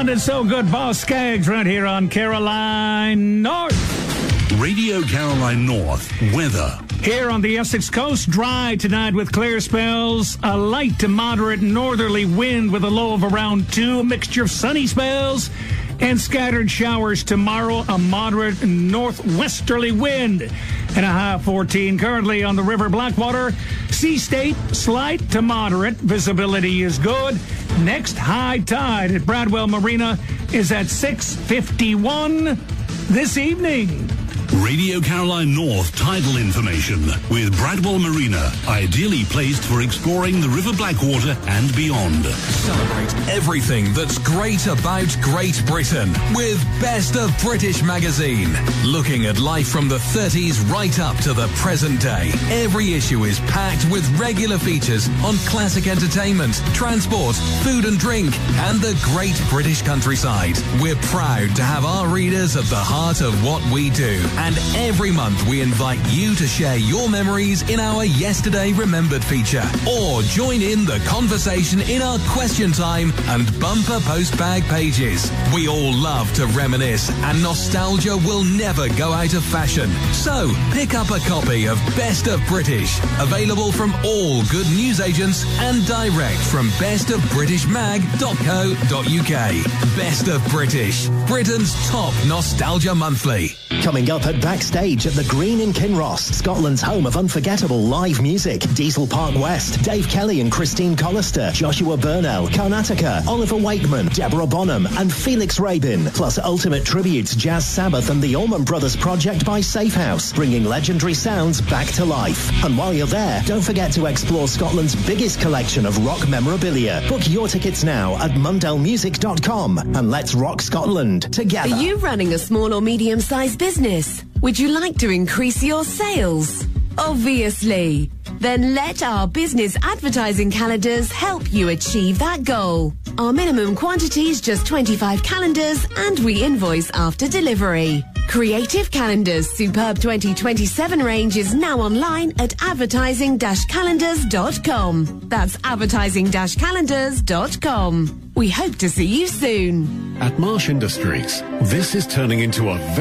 Sounded so good, Boss Skaggs, right here on Caroline North. Radio Caroline North weather. Here on the Essex coast, dry tonight with clear spells, a light to moderate northerly wind with a low of around 2, a mixture of sunny spells and scattered showers tomorrow, a moderate northwesterly wind and a high of 14. Currently on the River Blackwater, sea state slight to moderate, visibility is good. Next high tide at Bradwell Marina is at 6:51 this evening. Radio Caroline North tidal information with Bradwell Marina, ideally placed for exploring the River Blackwater and beyond. Celebrate everything that's great about Great Britain with Best of British magazine. Looking at life from the 30s right up to the present day. Every issue is packed with regular features on classic entertainment, transport, food and drink, and the great British countryside. We're proud to have our readers at the heart of what we do. And every month we invite you to share your memories in our Yesterday Remembered feature. Or join in the conversation in our question time and bumper postbag pages. We all love to reminisce and nostalgia will never go out of fashion. So pick up a copy of Best of British, available from all good newsagents and direct from bestofbritishmag.co.uk. Best of British, Britain's top nostalgia monthly. Coming up at Backstage at the Green in Kinross, Scotland's home of unforgettable live music. Diesel Park West, Dave Kelly and Christine Collister, Joshua Burnell, Karnataka, Oliver Wakeman, Deborah Bonham and Felix Rabin. Plus ultimate tributes Jazz Sabbath and the Allman Brothers Project by Safehouse, bringing legendary sounds back to life. And while you're there, don't forget to explore Scotland's biggest collection of rock memorabilia. Book your tickets now at mundellmusic.com and let's rock Scotland together. Are you running a small or medium-sized business? Would you like to increase your sales? Obviously. Then let our business advertising calendars help you achieve that goal. Our minimum quantity is just 25 calendars and we invoice after delivery. Creative Calendars Superb 2027 range is now online at advertising-calendars.com. That's advertising-calendars.com. We hope to see you soon. At Marsh Industries, this is turning into a